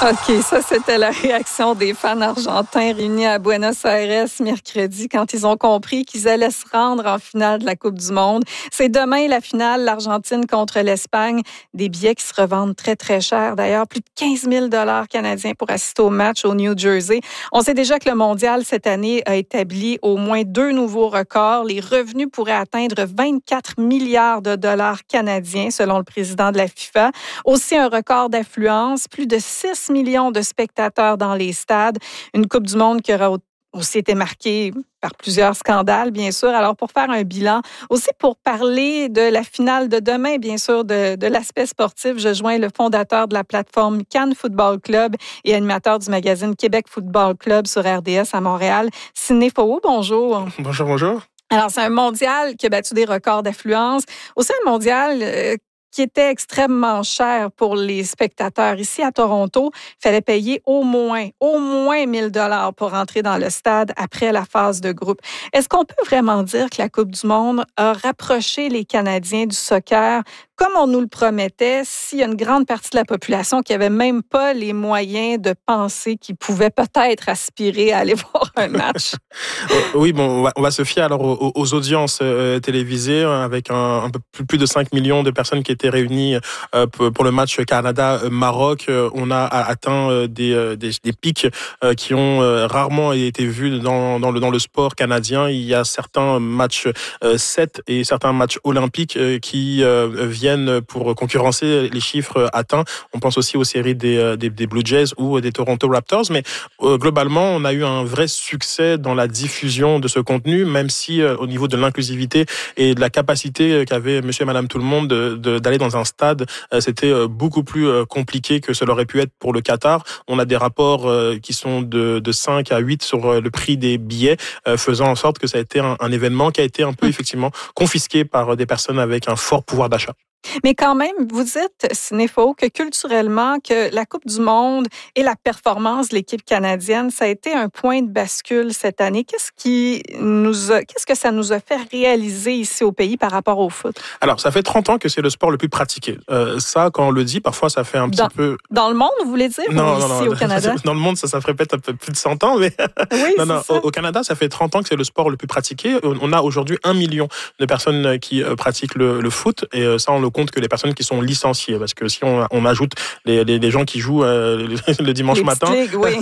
OK, ça, c'était la réaction des fans argentins réunis à Buenos Aires mercredi quand ils ont compris qu'ils allaient se rendre en finale de la Coupe du Monde. C'est demain la finale, l'Argentine contre l'Espagne. Des billets qui se revendent très, très cher. D'ailleurs, plus de 15 000 $ canadiens pour assister au match au New Jersey. On sait déjà que le mondial, cette année, a établi au moins 2 nouveaux records. Les revenus pourraient atteindre 24 milliards de dollars canadiens, selon le président de la FIFA. Aussi, un record d'affluence, plus de 6 millions de spectateurs dans les stades. Une Coupe du monde qui aura aussi été marquée par plusieurs scandales, bien sûr. Alors, pour faire un bilan, aussi pour parler de la finale de demain, bien sûr, de l'aspect sportif, je joins le fondateur de la plateforme Cannes Football Club et animateur du magazine Québec Football Club sur RDS à Montréal, Sidney Faux. Bonjour. Bonjour, bonjour. Alors, c'est un mondial qui a battu des records d'affluence. Aussi un mondial qui était extrêmement cher pour les spectateurs. Ici, à Toronto, il fallait payer au moins 1 000 $ pour entrer dans le stade après la phase de groupe. Est-ce qu'on peut vraiment dire que la Coupe du monde a rapproché les Canadiens du soccer comme on nous le promettait, s'il y a une grande partie de la population qui n'avait même pas les moyens de penser qu'ils pouvaient peut-être aspirer à aller voir un match? Oui, bon, on va se fier alors aux audiences télévisées avec un peu plus de 5 millions de personnes qui étaient réunies pour le match Canada-Maroc. On a atteint des pics qui ont rarement été vus dans le sport canadien. Il y a certains matchs 7 et certains matchs olympiques qui viennent pour concurrencer les chiffres atteints. On pense aussi aux séries des Blue Jays ou des Toronto Raptors, mais globalement, on a eu un vrai succès dans la diffusion de ce contenu, même si au niveau de l'inclusivité et de la capacité qu'avait monsieur et madame tout le monde d'aller dans un stade, c'était beaucoup plus compliqué que cela aurait pu être pour le Qatar. On a des rapports qui sont de 5 à 8 sur le prix des billets, faisant en sorte que ça a été un événement qui a été un peu effectivement confisqué par des personnes avec un fort pouvoir d'achat. Mais quand même, vous dites, Sidney Faux, que culturellement, que la Coupe du monde et la performance de l'équipe canadienne, ça a été un point de bascule cette année. Qu'est-ce que ça nous a fait réaliser ici au pays par rapport au foot? Alors, ça fait 30 ans que c'est le sport le plus pratiqué. Ça, quand on le dit, parfois, ça fait un petit peu... Dans le monde, vous voulez dire? Non, ici au Canada? Dans le monde, ça ferait peut-être un peu plus de 100 ans, mais... Oui, non, au Canada, ça fait 30 ans que c'est le sport le plus pratiqué. On a aujourd'hui 1 million de personnes qui pratiquent le foot, et ça, on le compte que les personnes qui sont licenciées, parce que si on ajoute les gens qui jouent le dimanche matin, oui.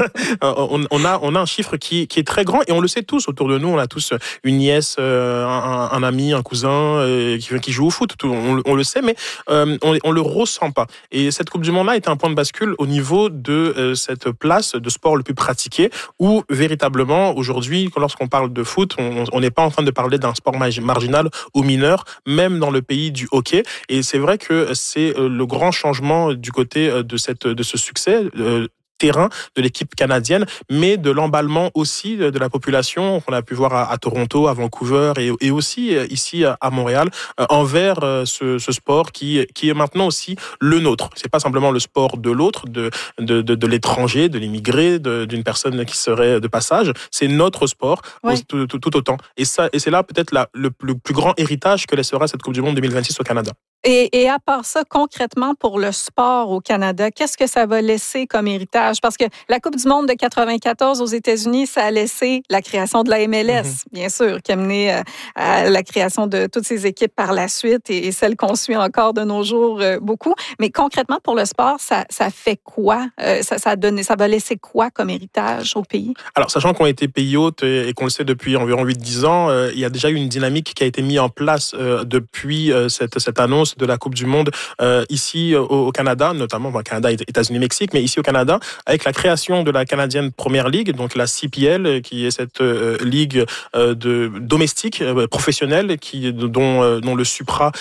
on a un chiffre qui est très grand, et on le sait tous autour de nous. On a tous une nièce, un ami, un cousin qui joue au foot. On le sait, mais on le ressent pas. Et cette Coupe du Monde-là est un point de bascule au niveau de cette place de sport le plus pratiqué, où véritablement aujourd'hui, lorsqu'on parle de foot, on n'est pas en train de parler d'un sport marginal ou mineur, même dans le pays du hockey. Et c'est vrai que c'est le grand changement du côté de ce succès terrain de l'équipe canadienne, mais de l'emballement aussi de la population qu'on a pu voir à Toronto, à Vancouver et aussi ici à Montréal envers ce sport qui est maintenant aussi le nôtre. C'est pas simplement le sport de l'autre, de l'étranger, de l'immigré, d'une personne qui serait de passage. C'est notre sport, oui. tout autant. Et c'est là peut-être le plus grand héritage que laissera cette Coupe du Monde 2026 au Canada. Et à part ça, concrètement, pour le sport au Canada, qu'est-ce que ça va laisser comme héritage? Parce que la Coupe du monde de 94 aux États-Unis, ça a laissé la création de la MLS, bien sûr, qui a mené à la création de toutes ces équipes par la suite et celles qu'on suit encore de nos jours beaucoup. Mais concrètement, pour le sport, ça fait quoi? Ça va laisser quoi comme héritage au pays? Alors, sachant qu'on a été pays hôte et qu'on le sait depuis environ 8-10 ans, il y a déjà eu une dynamique qui a été mise en place depuis cette annonce de la Coupe du Monde ici au Canada, notamment Canada, États-Unis, Mexique, mais ici au Canada, avec la création de la Canadian Premier League, donc la CPL, qui est cette ligue domestique professionnelle dont le Supra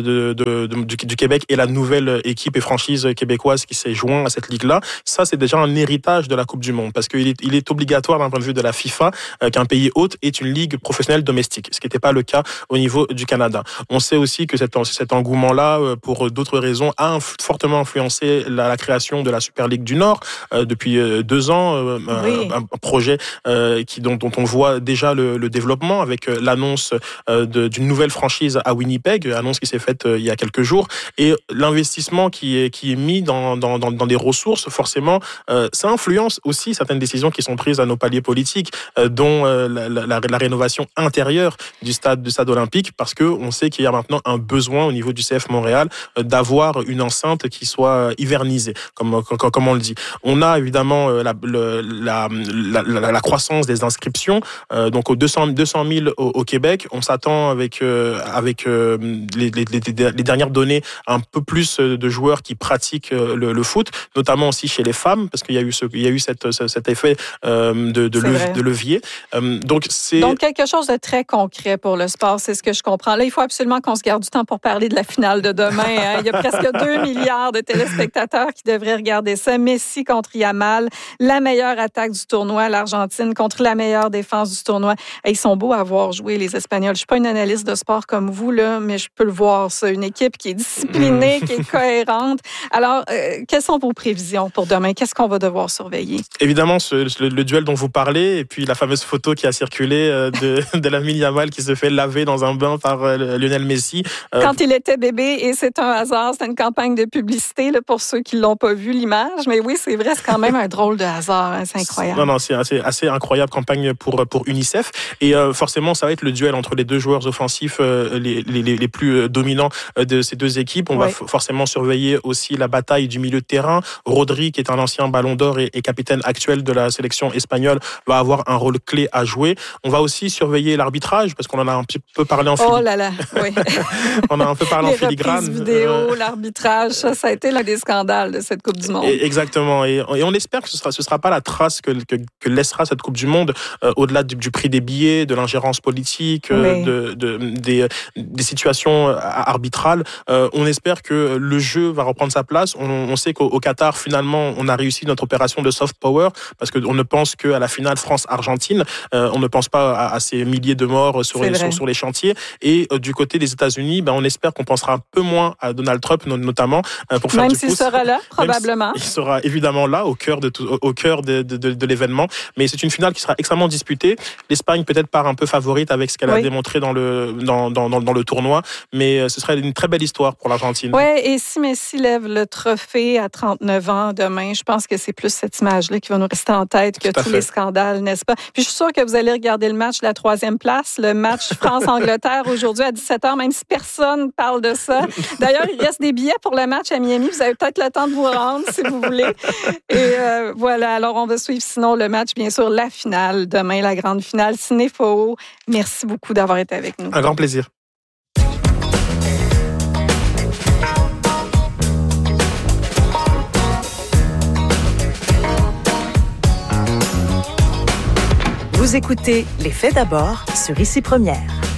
du Québec est la nouvelle équipe et franchise québécoise qui s'est joint à cette ligue-là. Ça, c'est déjà un héritage de la Coupe du Monde, parce qu'il est obligatoire d'un point de vue de la FIFA qu'un pays hôte ait une ligue professionnelle domestique, ce qui n'était pas le cas au niveau du Canada. On sait aussi que cet engouement mouvement-là, pour d'autres raisons, a fortement influencé la création de la Super Ligue du Nord depuis 2 ans. Un projet dont on voit déjà le développement avec l'annonce d'une nouvelle franchise à Winnipeg, annonce qui s'est faite il y a quelques jours, et l'investissement qui est mis dans des ressources, forcément, ça influence aussi certaines décisions qui sont prises à nos paliers politiques, dont la rénovation intérieure du stade olympique, parce que on sait qu'il y a maintenant un besoin au niveau du CF Montréal d'avoir une enceinte qui soit hivernisée, comme on le dit. On a évidemment la croissance des inscriptions, donc aux 200 000 au Québec. On s'attend avec les dernières données un peu plus de joueurs qui pratiquent le foot, notamment aussi chez les femmes, parce qu'il y a eu cet effet de levier. Donc quelque chose de très concret pour le sport, c'est ce que je comprends. Là, il faut absolument qu'on se garde du temps pour parler de la finale de demain. Hein. Il y a presque 2 milliards de téléspectateurs qui devraient regarder ça. Messi contre Yamal, la meilleure attaque du tournoi, l'Argentine contre la meilleure défense du tournoi. Ils sont beaux à voir jouer, les Espagnols. Je suis pas une analyste de sport comme vous, là, mais je peux le voir, ça. Une équipe qui est disciplinée, qui est cohérente. Alors, quelles sont vos prévisions pour demain? Qu'est-ce qu'on va devoir surveiller? Évidemment, le duel dont vous parlez, et puis la fameuse photo qui a circulé de Lamine Yamal qui se fait laver dans un bain par Lionel Messi. Quand il était bébé, et c'est un hasard, c'était une campagne de publicité là, pour ceux qui ne l'ont pas vu, l'image. Mais oui, c'est vrai, c'est quand même un drôle de hasard. Hein, c'est incroyable. Non, c'est assez incroyable campagne pour UNICEF. Et forcément, ça va être le duel entre les deux joueurs offensifs les plus dominants de ces deux équipes. On va forcément surveiller aussi la bataille du milieu de terrain. Rodri, qui est un ancien ballon d'or et capitaine actuel de la sélection espagnole, va avoir un rôle clé à jouer. On va aussi surveiller l'arbitrage, parce qu'on en a un petit peu parlé en filigrane. Oh là là, oui. On a un peu parlé en filigrane. Les vidéo, l'arbitrage, ça a été l'un des scandales de cette Coupe du Monde. Exactement. Et on espère que ce sera pas la trace que laissera cette Coupe du Monde, au-delà du prix des billets, de l'ingérence politique, des situations arbitrales. On espère que le jeu va reprendre sa place. On sait qu'au Qatar, finalement, on a réussi notre opération de soft power, parce qu'on ne pense qu'à la finale France-Argentine. On ne pense pas à ces milliers de morts sur les chantiers. Et du côté des États-Unis, on espère qu'on pensera un peu moins à Donald Trump, notamment, pour faire même du pouce. Même s'il sera là, probablement. Il sera évidemment là, au cœur de l'événement. Mais c'est une finale qui sera extrêmement disputée. L'Espagne peut-être part un peu favorite avec ce qu'elle a démontré dans le tournoi. Mais ce serait une très belle histoire pour l'Argentine. Oui, et si Messi lève le trophée à 39 ans demain, je pense que c'est plus cette image-là qui va nous rester en tête que tous les scandales, n'est-ce pas? Puis je suis sûre que vous allez regarder le match de la 3e place, le match France-Angleterre aujourd'hui à 17h, même si personne parle de ça. D'ailleurs, il reste des billets pour le match à Miami. Vous avez peut-être le temps de vous rendre si vous voulez. Et voilà, alors on va suivre sinon le match, bien sûr, la finale. Demain, la grande finale. Cinéfoo, merci beaucoup d'avoir été avec nous. Un grand plaisir. Vous écoutez Les Faits d'abord sur Ici Première.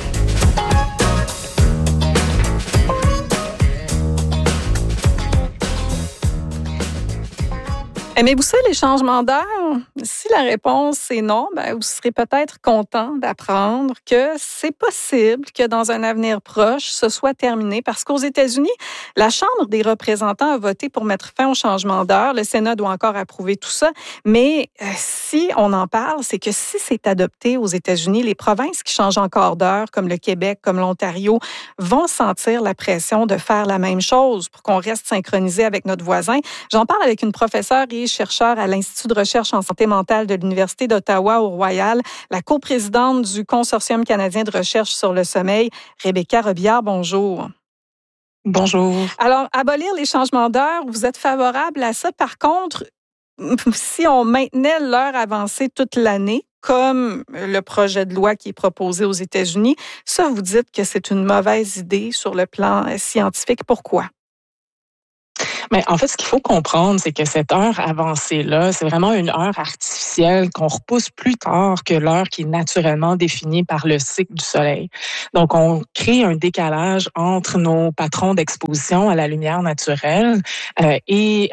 Aimez-vous ça, les changements d'heure? Si la réponse est non, vous serez peut-être content d'apprendre que c'est possible que dans un avenir proche, ce soit terminé parce qu'aux États-Unis, la Chambre des représentants a voté pour mettre fin au changement d'heure. Le Sénat doit encore approuver tout ça. Mais si on en parle, c'est que si c'est adopté aux États-Unis, les provinces qui changent encore d'heure, comme le Québec, comme l'Ontario, vont sentir la pression de faire la même chose pour qu'on reste synchronisé avec notre voisin. J'en parle avec une professeure et chercheur à l'Institut de recherche en santé mentale de l'Université d'Ottawa au Royal, la coprésidente du Consortium canadien de recherche sur le sommeil, Rebecca Robillard. Bonjour. Bonjour. Alors, abolir les changements d'heure, vous êtes favorable à ça. Par contre, si on maintenait l'heure avancée toute l'année, comme le projet de loi qui est proposé aux États-Unis, ça, vous dites que c'est une mauvaise idée sur le plan scientifique. Pourquoi? Mais en fait, ce qu'il faut comprendre, c'est que cette heure avancée-là, c'est vraiment une heure artificielle qu'on repousse plus tard que l'heure qui est naturellement définie par le cycle du soleil. Donc, on crée un décalage entre nos patrons d'exposition à la lumière naturelle et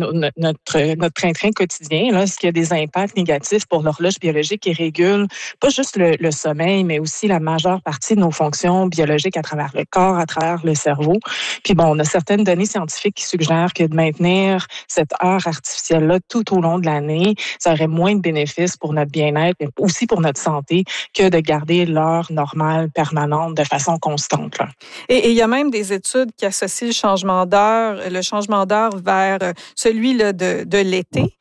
notre train-train quotidien, là, ce qui a des impacts négatifs pour l'horloge biologique qui régule pas juste le sommeil, mais aussi la majeure partie de nos fonctions biologiques à travers le corps, à travers le cerveau. Puis bon, on a certaines données scientifiques qui suggèrent que de maintenir cette heure artificielle-là tout au long de l'année, ça aurait moins de bénéfices pour notre bien-être, mais aussi pour notre santé, que de garder l'heure normale permanente de façon constante, là. Et il y a même des études qui associent le changement d'heure vers celui là, de l'été.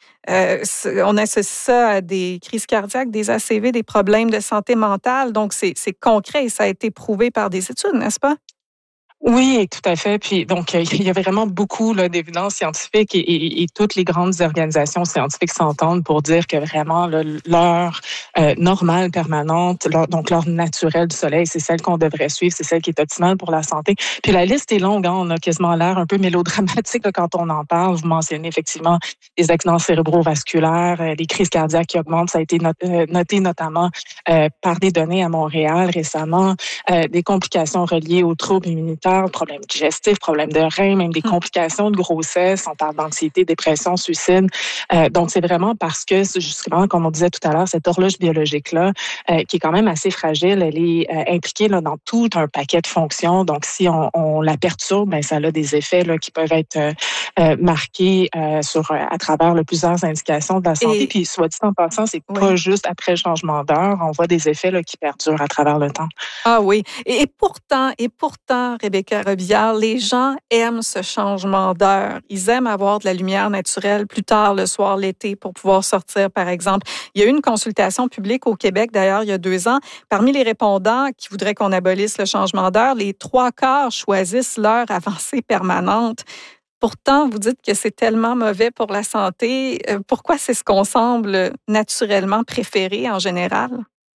On associe ça à des crises cardiaques, des ACV, des problèmes de santé mentale. Donc, c'est concret et ça a été prouvé par des études, n'est-ce pas? Oui, tout à fait. Puis donc, il y a vraiment beaucoup là, d'évidences scientifiques et toutes les grandes organisations scientifiques s'entendent pour dire que vraiment là, l'heure normale permanente, donc l'heure naturelle du soleil, c'est celle qu'on devrait suivre, c'est celle qui est optimale pour la santé. Puis la liste est longue, hein, on a quasiment l'air un peu mélodramatique là, quand on en parle. Vous mentionnez effectivement les accidents cérébrovasculaires, les crises cardiaques qui augmentent. Ça a été noté notamment par des données à Montréal récemment, des complications reliées aux troubles immunitaires, problèmes digestifs, problèmes de reins, même des complications de grossesse. On parle d'anxiété, dépression, suicide. Donc, c'est vraiment parce que, justement, comme on disait tout à l'heure, cette horloge biologique-là, qui est quand même assez fragile, elle est impliquée là, dans tout un paquet de fonctions. Donc, si on la perturbe, ben, ça a des effets là, qui peuvent être marqués à travers plusieurs indications de la santé. Puis, soit dit en passant, c'est pas juste après le changement d'heure. On voit des effets là, qui perdurent à travers le temps. Ah oui. Et pourtant, Rebecca Robillard, les gens aiment ce changement d'heure. Ils aiment avoir de la lumière naturelle plus tard le soir, l'été, pour pouvoir sortir, par exemple. Il y a eu une consultation publique au Québec, d'ailleurs, il y a 2 ans. Parmi les répondants qui voudraient qu'on abolisse le changement d'heure, les 3/4 choisissent l'heure avancée permanente. Pourtant, vous dites que c'est tellement mauvais pour la santé. Pourquoi c'est ce qu'on semble naturellement préférer en général?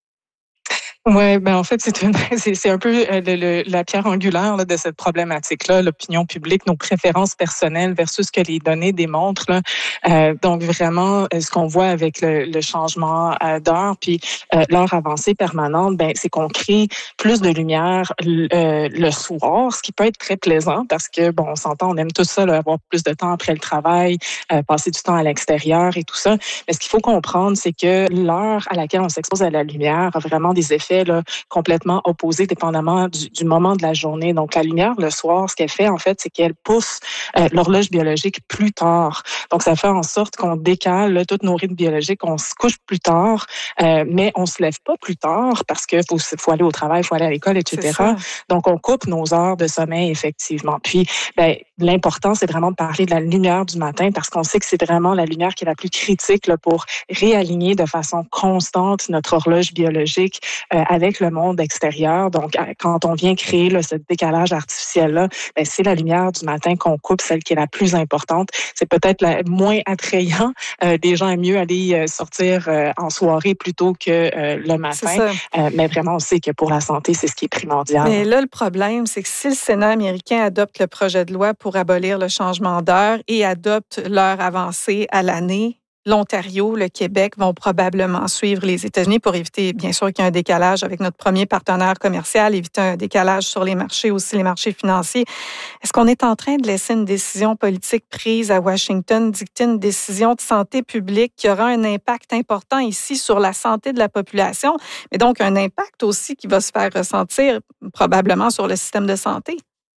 Oui, ben en fait, c'est un peu la pierre angulaire là, de cette problématique-là, l'opinion publique, nos préférences personnelles versus ce que les données démontrent, là. Donc vraiment, ce qu'on voit avec le changement d'heure, puis l'heure avancée permanente, ben c'est qu'on crée plus de lumière le soir, ce qui peut être très plaisant parce que bon, on s'entend, on aime tout ça, là, avoir plus de temps après le travail, passer du temps à l'extérieur et tout ça. Mais ce qu'il faut comprendre, c'est que l'heure à laquelle on s'expose à la lumière a vraiment des effets là, complètement opposés dépendamment du moment de la journée. Donc, la lumière, le soir, ce qu'elle fait, en fait, c'est qu'elle pousse l'horloge biologique plus tard. Donc, ça fait en sorte qu'on décale là, tous nos rythmes biologiques, on se couche plus tard, mais on se lève pas plus tard parce qu'il faut aller au travail, il faut aller à l'école, etc. Donc, on coupe nos heures de sommeil, effectivement. Puis, ben, l'important, c'est vraiment de parler de la lumière du matin parce qu'on sait que c'est vraiment la lumière qui est la plus critique là, pour réaligner de façon constante notre horloge biologique avec le monde extérieur. Donc, quand on vient créer là, ce décalage artificiel-là, ben, c'est la lumière du matin qu'on coupe, celle qui est la plus importante. C'est peut-être moins attrayant. Des gens aiment mieux aller sortir en soirée plutôt que le matin. Mais vraiment, on sait que pour la santé, c'est ce qui est primordial. Mais là, le problème, c'est que si le Sénat américain adopte le projet de loi pour abolir le changement d'heure et adopte l'heure avancée à l'année, l'Ontario, le Québec vont probablement suivre les États-Unis pour éviter, bien sûr, qu'il y ait un décalage avec notre premier partenaire commercial, éviter un décalage sur les marchés, aussi les marchés financiers. Est-ce qu'on est en train de laisser une décision politique prise à Washington dicter une décision de santé publique qui aura un impact important ici sur la santé de la population, mais donc un impact aussi qui va se faire ressentir probablement sur le système de santé?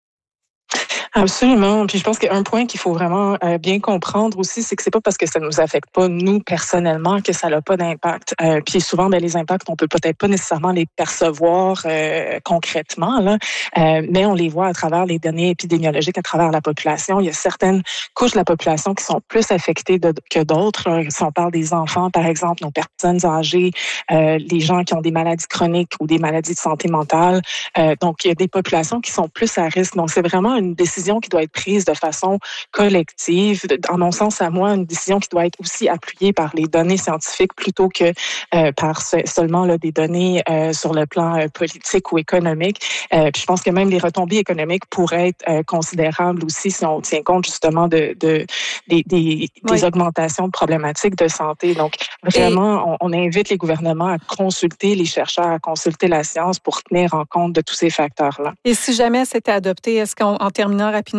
Absolument. Puis je pense qu'un point qu'il faut vraiment bien comprendre aussi, c'est que c'est pas parce que ça nous affecte pas nous personnellement que ça n'a pas d'impact. Puis souvent, ben, les impacts, on peut peut-être pas nécessairement les percevoir concrètement, là, mais on les voit à travers les données épidémiologiques, à travers la population. Il y a certaines couches de la population qui sont plus affectées que d'autres. Là. Si on parle des enfants, par exemple, nos personnes âgées, les gens qui ont des maladies chroniques ou des maladies de santé mentale. Donc, il y a des populations qui sont plus à risque. Donc, c'est vraiment une décision décision qui doit être prise de façon collective. En mon sens, à moi, une décision qui doit être aussi appuyée par les données scientifiques plutôt que par seulement là, des données sur le plan politique ou économique. Puis je pense que même les retombées économiques pourraient être considérables aussi si on tient compte justement des augmentations de problématiques de santé. Donc, vraiment, on invite les gouvernements à consulter les chercheurs, à consulter la science pour tenir en compte de tous ces facteurs-là. Et si jamais c'était adopté, est-ce qu'en terminant rapidement,